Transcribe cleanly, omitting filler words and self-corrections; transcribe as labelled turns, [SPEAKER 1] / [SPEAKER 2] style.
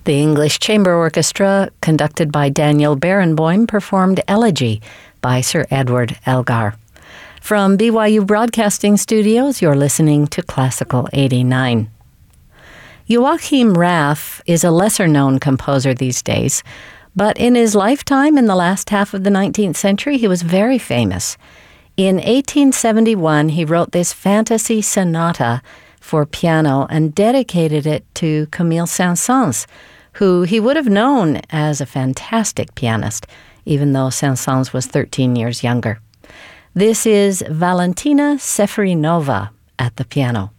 [SPEAKER 1] The English Chamber Orchestra, conducted by Daniel Barenboim, performed Elegy by Sir Edward Elgar. From BYU Broadcasting Studios, you're listening to Classical 89. Joachim Raff is a lesser-known composer these days, but in his lifetime in the last half of the 19th century, he was very famous. In 1871, he wrote this fantasy sonata for piano and dedicated it to Camille Saint-Saëns, who he would have known as a fantastic pianist, even though Saint-Saëns was 13 years younger. This is Valentina Seferinova at the piano.